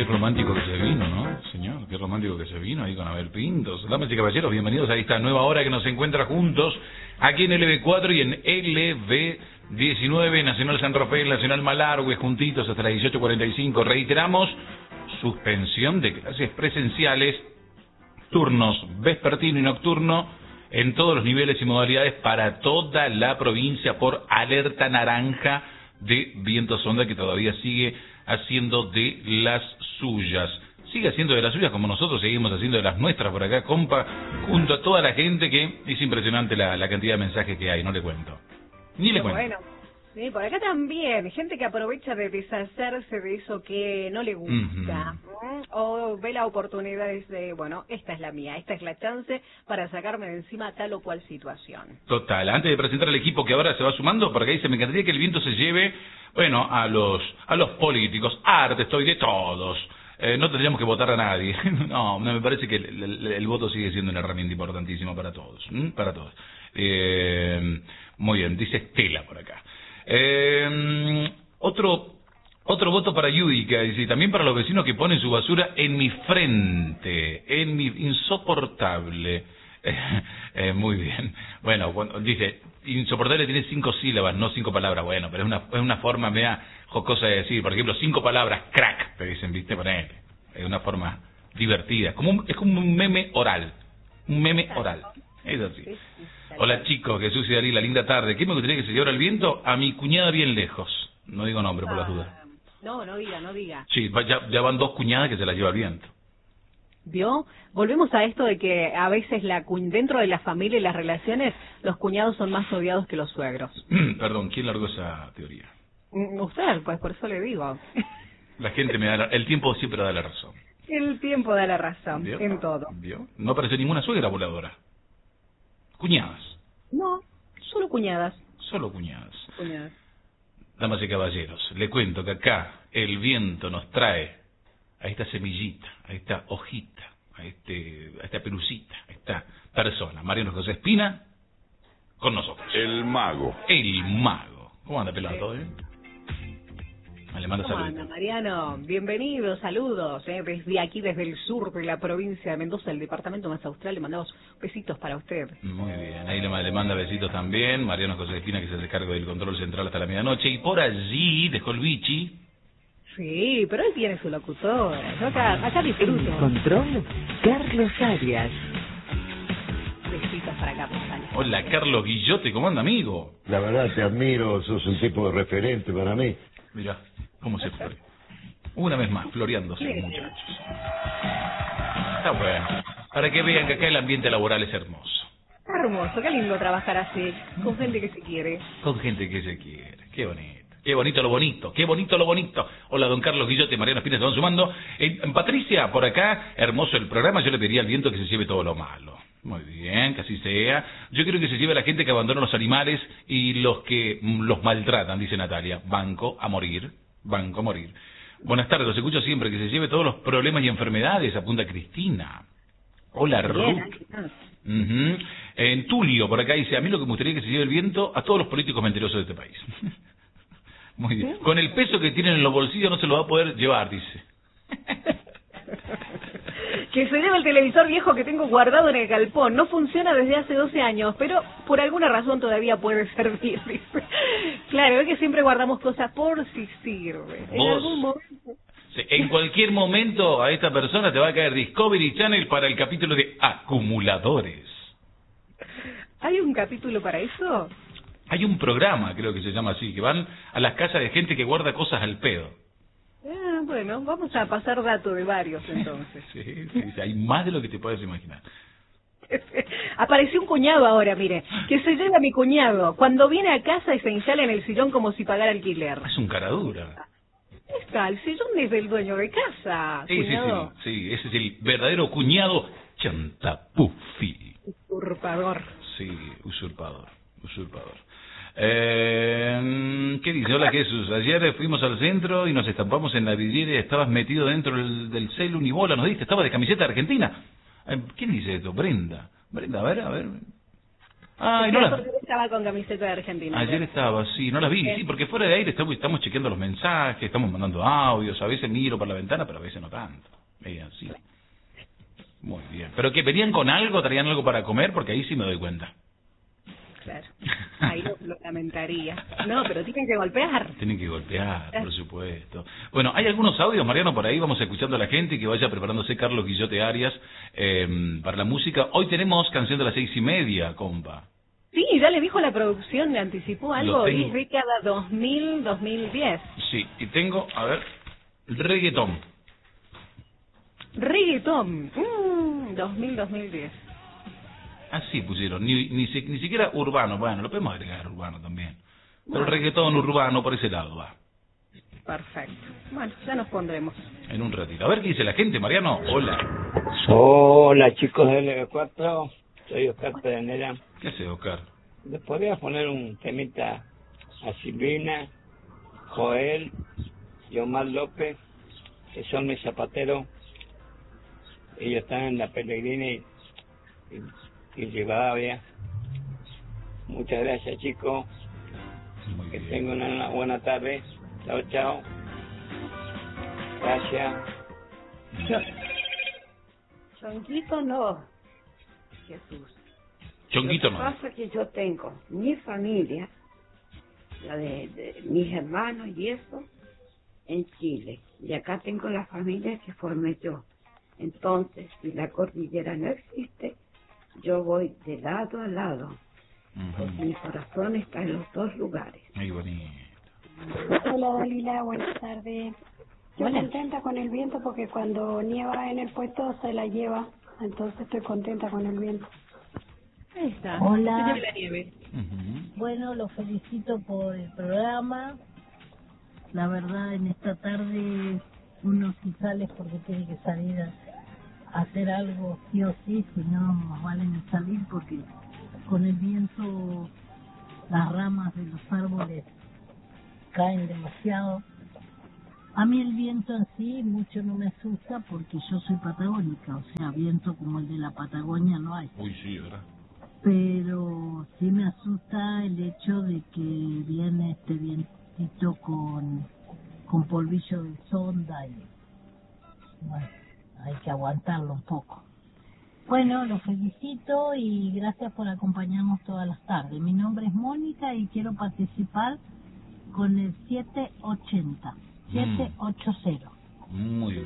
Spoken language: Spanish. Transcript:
romántico que se vino, ¿no, señor? Qué romántico que se vino ahí con Abel Pintos. Damas y caballeros, bienvenidos a esta nueva hora que nos encuentra juntos aquí en LB4 y en LB19, Nacional San Rafael, Nacional Malargüe, juntitos hasta las 18:45. Reiteramos, suspensión de clases presenciales, turnos vespertino y nocturno en todos los niveles y modalidades para toda la provincia por alerta naranja de viento sonda que todavía sigue haciendo de las suyas. Sigue haciendo de las suyas como nosotros seguimos haciendo de las nuestras por acá, compa, junto a toda la gente que es impresionante la cantidad de mensajes que hay, no le cuento. Ni le cuento. Bueno, sí, por acá también, gente que aprovecha de deshacerse de eso que no le gusta, o ve la oportunidad de, bueno, esta es la mía, esta es la chance para sacarme de encima tal o cual situación. Total, antes de presentar al equipo que ahora se va sumando, porque ahí se me encantaría que el viento se lleve, bueno, a los políticos, arte, estoy de todos. No tendríamos que votar a nadie. No, me parece que el voto sigue siendo una herramienta importantísima para todos, para todos. Muy bien, dice Estela por acá. Otro voto para Yudica, dice, y también para los vecinos que ponen su basura en mi frente, insoportable. Muy bien. Bueno, dice, insoportable tiene 5 sílabas, no 5 palabras. Bueno, pero es una forma media jocosa de decir. Por ejemplo, 5 palabras, crack, te dicen, viste, ponele. Es una forma divertida. Es como un meme oral. Un meme oral. Es así. Hola chicos, Jesús y Dalí, la linda tarde. ¿Qué me gustaría que se llevara el viento? A mi cuñada bien lejos. No digo nombre por las dudas. No diga. Sí, ya van 2 cuñadas que se las lleva el viento. ¿Vio? Volvemos a esto de que a veces dentro de la familia y las relaciones, los cuñados son más odiados que los suegros. Perdón, ¿quién largó esa teoría? Usted, pues por eso le digo. La gente me da el tiempo siempre da la razón. El tiempo da la razón, ¿Vio? en todo. ¿Vio? No apareció ninguna suegra voladora. Cuñadas. No, solo cuñadas. Solo cuñadas. Damas y caballeros, le cuento que acá el viento nos trae a esta semillita, a esta hojita, a esta pelucita, a esta persona, Mariano José Espina, con nosotros. El mago. El mago. ¿Cómo anda, pelado? ¿Todo bien? Le mando ¿Cómo saludos. anda, Mariano? Bienvenido, saludos. Desde aquí, desde el sur de la provincia de Mendoza, el departamento más austral, le mandamos besitos para usted. Muy bien, ahí le manda besitos también, Mariano José Espina, que se hace cargo del control central hasta la medianoche, y por allí dejó el bichi. Sí, pero él tiene su locutor. Yo acá disfruto. Control, Carlos Arias. Besitos para Carlos Arias. Hola, Carlos Guillote, ¿cómo anda, amigo? La verdad te admiro, sos un tipo de referente para mí. Mirá, cómo se fue. Una vez más, floreándose, muchachos. Está bueno. Para que vean que acá el ambiente laboral es hermoso. Hermoso, qué lindo trabajar así, con gente que se quiere. Con gente que se quiere. Qué bonito. Qué bonito lo bonito, qué bonito lo bonito. Hola, don Carlos Guillote, Mariano Espina, se van sumando. Patricia, por acá, hermoso el programa, yo le pediría al viento que se lleve todo lo malo. Muy bien, que así sea. Yo quiero que se lleve a la gente que abandona los animales y los que los maltratan, dice Natalia. Banco a morir, banco a morir. Buenas tardes, los escucho siempre, que se lleve todos los problemas y enfermedades, apunta Cristina. Hola, Ruth. En Tulio, por acá dice, a mí lo que me gustaría que se lleve el viento a todos los políticos mentirosos de este país. Muy bien. Con el peso que tienen en los bolsillos no se lo va a poder llevar, dice. Que se lleve el televisor viejo que tengo guardado en el galpón. No funciona desde hace 12 años, pero por alguna razón todavía puede servir, dice. Claro, es que siempre guardamos cosas por si sirve. En algún momento. Sí, en cualquier momento a esta persona te va a caer Discovery Channel para el capítulo de acumuladores. ¿Hay un capítulo para eso? Hay un programa, creo que se llama así, que van a las casas de gente que guarda cosas al pedo. Bueno, vamos a pasar datos de varios entonces. Sí, hay más de lo que te puedes imaginar. Apareció un cuñado ahora, mire, que se lleva a mi cuñado. Cuando viene a casa y se instala en el sillón como si pagara alquiler. Es un cara dura. Está, el sillón es del dueño de casa, cuñado. Sí, ese es el verdadero cuñado chantapufi. Usurpador. Sí, usurpador. ¿Qué dice? Hola Jesús, ayer fuimos al centro y nos estampamos en la vidriera y estabas metido dentro del celu, ni bola nos diste, estabas de camiseta argentina. ¿Quién dice esto? Brenda, a ver. Ah, y no porque estaba con camiseta de Argentina. Ayer estaba, sí, no las vi, sí, porque fuera de aire estamos chequeando los mensajes, estamos mandando audios, a veces miro por la ventana, pero a veces no tanto. Así. Muy bien. ¿Pero que venían con algo, traían algo para comer? Porque ahí sí me doy cuenta. Claro, ahí lo lamentaría. No, pero tienen que golpear. Tienen que golpear, por supuesto. Bueno, hay algunos audios, Mariano, por ahí vamos escuchando a la gente y que vaya preparándose Carlos Guillote Arias para la música. Hoy tenemos canción de las 6:30, compa. Sí, ya le dijo la producción, le anticipó algo, y década 2000-2010. Sí, y tengo, a ver, reggaetón. Reggaetón, 2000-2010. Así pusieron, ni siquiera urbano, bueno, lo podemos agregar urbano también. Pero el reggaetón urbano por ese lado va. Perfecto. Bueno, ya nos pondremos. En un ratito. A ver qué dice la gente, Mariano. Hola. Hola chicos del LB4, soy Oscar Pedernera. ¿Qué hace, Oscar? ¿Les podría poner un temita a Silvina, Joel y Omar López, que son mis zapateros? Ellos están en la Pellegrina y Rivadavia. Muchas gracias chicos, que tengan una buena tarde. Chao, chao. Gracias. Chonguito no, Jesús. Chonguito no. Lo que pasa es que yo tengo mi familia, la de mis hermanos y eso, en Chile. Y acá tengo la familia que formé yo. Entonces, si la cordillera no existe, yo voy de lado a lado. Porque mi corazón está en los dos lugares. Muy bonito. Hola Dalila, buenas tardes. Yo contenta con el viento porque cuando nieva en el puesto se la lleva, entonces estoy contenta con el viento. Ahí está. Hola. La nieve. Bueno, los felicito por el programa. La verdad, en esta tarde uno si sale es porque tiene que salir a hacer algo sí o sí, si no más vale no salir porque con el viento las ramas de los árboles caen demasiado. A mí el viento en sí mucho no me asusta porque yo soy patagónica, o sea, viento como el de la Patagonia no hay. Uy, sí, ¿verdad? Pero sí me asusta el hecho de que viene este vientito con polvillo de sonda y bueno, hay que aguantarlo un poco. Bueno, los felicito y gracias por acompañarnos todas las tardes. Mi nombre es Mónica y quiero participar con el 780. 780. Muy bien.